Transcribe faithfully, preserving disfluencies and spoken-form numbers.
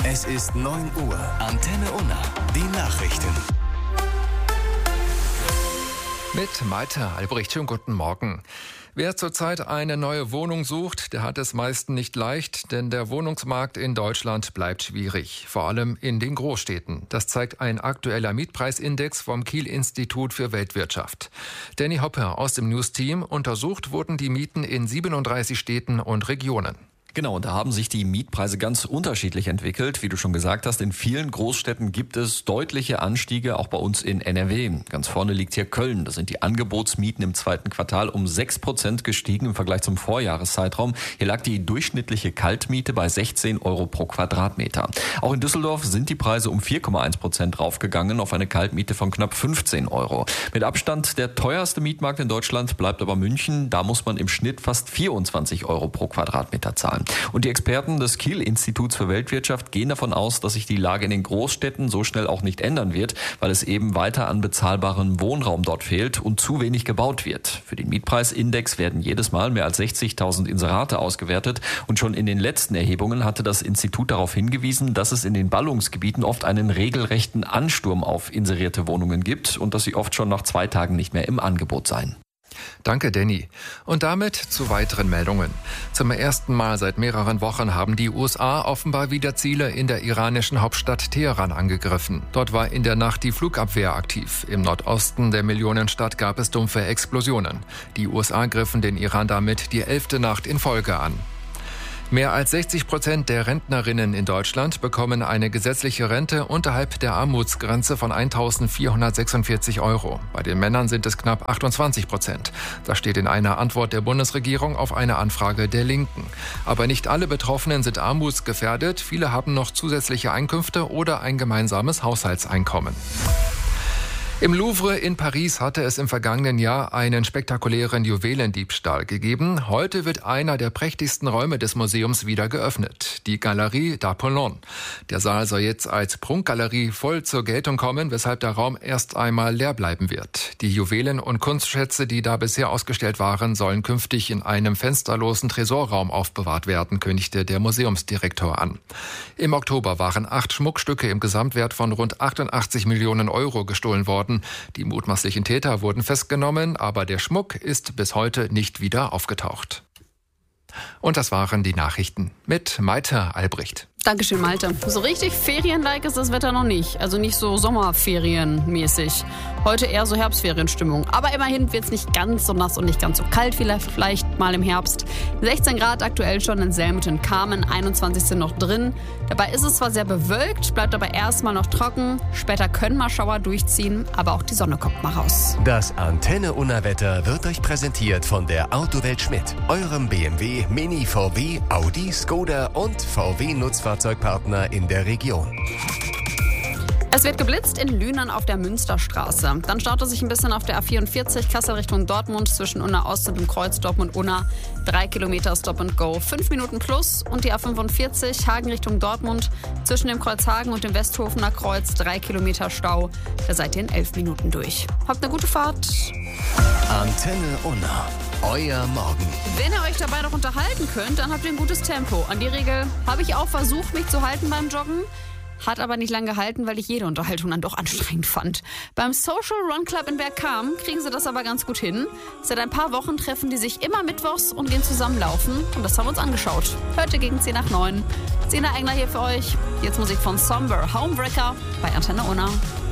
Es ist neun Uhr. Antenne Unna. Die Nachrichten. Mit Malte Albrecht. Schönen guten Morgen. Wer zurzeit eine neue Wohnung sucht, der hat es meist nicht leicht, denn der Wohnungsmarkt in Deutschland bleibt schwierig, vor allem in den Großstädten. Das zeigt ein aktueller Mietpreisindex vom Kiel-Institut für Weltwirtschaft. Danny Hoppe aus dem News-Team: Untersucht wurden die Mieten in siebenunddreißig Städten und Regionen. Genau, und da haben sich die Mietpreise ganz unterschiedlich entwickelt. Wie du schon gesagt hast, in vielen Großstädten gibt es deutliche Anstiege, auch bei uns in N R W. Ganz vorne liegt hier Köln. Da sind die Angebotsmieten im zweiten Quartal um sechs Prozent gestiegen im Vergleich zum Vorjahreszeitraum. Hier lag die durchschnittliche Kaltmiete bei sechzehn Euro pro Quadratmeter. Auch in Düsseldorf sind die Preise um vier Komma eins Prozent raufgegangen auf eine Kaltmiete von knapp fünfzehn Euro. Mit Abstand der teuerste Mietmarkt in Deutschland bleibt aber München. Da muss man im Schnitt fast vierundzwanzig Euro pro Quadratmeter zahlen. Und die Experten des Kiel-Instituts für Weltwirtschaft gehen davon aus, dass sich die Lage in den Großstädten so schnell auch nicht ändern wird, weil es eben weiter an bezahlbarem Wohnraum dort fehlt und zu wenig gebaut wird. Für den Mietpreisindex werden jedes Mal mehr als sechzigtausend Inserate ausgewertet und schon in den letzten Erhebungen hatte das Institut darauf hingewiesen, dass es in den Ballungsgebieten oft einen regelrechten Ansturm auf inserierte Wohnungen gibt und dass sie oft schon nach zwei Tagen nicht mehr im Angebot seien. Danke, Danny. Und damit zu weiteren Meldungen. Zum ersten Mal seit mehreren Wochen haben die U S A offenbar wieder Ziele in der iranischen Hauptstadt Teheran angegriffen. Dort war in der Nacht die Flugabwehr aktiv. Im Nordosten der Millionenstadt gab es dumpfe Explosionen. Die U S A griffen den Iran damit die elfte Nacht in Folge an. Mehr als sechzig Prozent der Rentnerinnen in Deutschland bekommen eine gesetzliche Rente unterhalb der Armutsgrenze von eintausendvierhundertsechsundvierzig Euro. Bei den Männern sind es knapp achtundzwanzig Prozent. Das steht in einer Antwort der Bundesregierung auf eine Anfrage der Linken. Aber nicht alle Betroffenen sind armutsgefährdet. Viele haben noch zusätzliche Einkünfte oder ein gemeinsames Haushaltseinkommen. Im Louvre in Paris hatte es im vergangenen Jahr einen spektakulären Juwelendiebstahl gegeben. Heute wird einer der prächtigsten Räume des Museums wieder geöffnet, die Galerie d'Apollon. Der Saal soll jetzt als Prunkgalerie voll zur Geltung kommen, weshalb der Raum erst einmal leer bleiben wird. Die Juwelen und Kunstschätze, die da bisher ausgestellt waren, sollen künftig in einem fensterlosen Tresorraum aufbewahrt werden, kündigte der Museumsdirektor an. Im Oktober waren acht Schmuckstücke im Gesamtwert von rund achtundachtzig Millionen Euro gestohlen worden. Die mutmaßlichen Täter wurden festgenommen, aber der Schmuck ist bis heute nicht wieder aufgetaucht. Und das waren die Nachrichten mit Malte Albrecht. Dankeschön, Malte. So richtig ferienlike ist das Wetter noch nicht. Also nicht so sommerferienmäßig. Heute eher so Herbstferienstimmung. Aber immerhin wird es nicht ganz so nass und nicht ganz so kalt wie vielleicht mal im Herbst. sechzehn Grad aktuell schon in Selmeten-Kamen, einundzwanzig sind noch drin. Dabei ist es zwar sehr bewölkt, bleibt aber erstmal noch trocken. Später können mal Schauer durchziehen, aber auch die Sonne kommt mal raus. Das Antenne Unna Wetter wird euch präsentiert von der Autowelt Schmidt, eurem B M W, Mini, V W, Audi, Skoda und V W-Nutzfahrzeugpartner in der Region. Es wird geblitzt in Lünen auf der Münsterstraße. Dann staut es sich ein bisschen auf der A vierundvierzig Kassel Richtung Dortmund zwischen Unna Ost und dem Kreuz Dortmund-Unna. Drei Kilometer Stop and Go, fünf Minuten plus. Und die A fünfundvierzig Hagen Richtung Dortmund zwischen dem Kreuz Hagen und dem Westhofener Kreuz. Drei Kilometer Stau. Da seid ihr in elf Minuten durch. Habt eine gute Fahrt. Antenne Unna. Euer Morgen. Wenn ihr euch dabei noch unterhalten könnt, dann habt ihr ein gutes Tempo. An die Regel habe ich auch versucht, mich zu halten beim Joggen. Hat aber nicht lange gehalten, weil ich jede Unterhaltung dann doch anstrengend fand. Beim Social Run Club in Bergkamen kriegen sie das aber ganz gut hin. Seit ein paar Wochen treffen die sich immer mittwochs und gehen zusammen laufen. Und das haben wir uns angeschaut. Heute gegen zehn nach neun. Sina Engler hier für euch. Jetzt Musik von Somber, Homewrecker bei Antenne Unna.